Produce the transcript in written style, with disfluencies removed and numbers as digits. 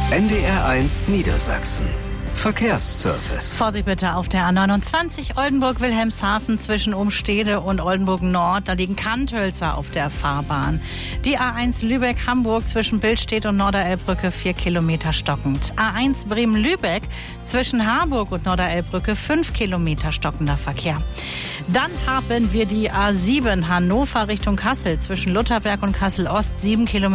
NDR1 Niedersachsen. Verkehrsservice. Vorsicht bitte auf der A29 Oldenburg-Wilhelmshaven zwischen Umstede und Oldenburg-Nord. Da liegen Kanthölzer auf der Fahrbahn. Die A1 Lübeck-Hamburg zwischen Billstedt und Norderelbbrücke 4 Kilometer stockend. A1 Bremen-Lübeck zwischen Harburg und Norderelbbrücke 5 Kilometer stockender Verkehr. Dann haben wir die A7 Hannover Richtung Kassel zwischen Lutherberg und Kassel-Ost 7 Kilometer